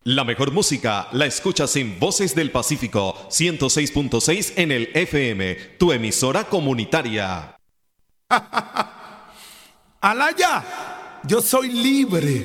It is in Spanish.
La mejor música la escuchas en Voces del Pacífico 106.6 en el FM, tu emisora comunitaria. Alaya, yo soy libre.